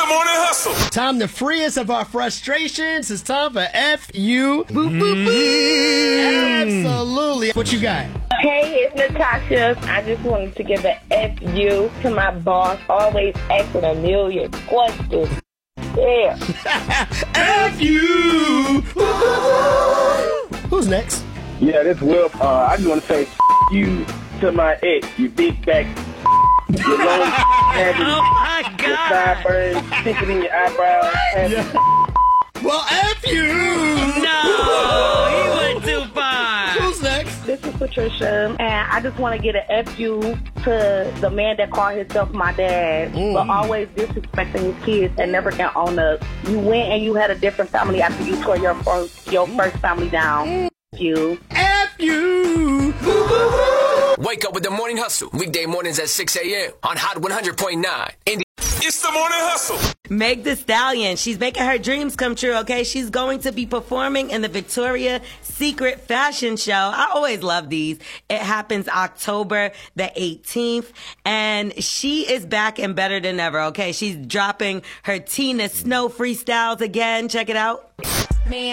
the morning hustle. Time to free us of our frustrations. It's time for F-U. Boop, boop, boop. Absolutely. What you got? Hey, it's Natasha. I just wanted to give an F-U to my boss, always asking a million questions. Yeah. F-U. Who's next? Yeah, this Will. I just want to say you to my ex, you big back. Your long habit, Oh my your God. sideburns, sticking in your eyebrows. Well, F-U. No, he went too far. Who's next? This is Patricia, and I just want to get an F-U to the man that called himself my dad, but always disrespecting his kids and never can own up. You went and you had a different family after you tore your first family down. F-U. F-U. Wake up with the morning hustle. Weekday mornings at 6 a.m. on Hot 100.9. It's the morning hustle. Meg Thee Stallion, she's making her dreams come true, okay? She's going to be performing in the Victoria's Secret fashion show. I always love these. It happens October the 18th, and she is back and better than ever, okay? She's dropping her Tina Snow freestyles again. Check it out. Man.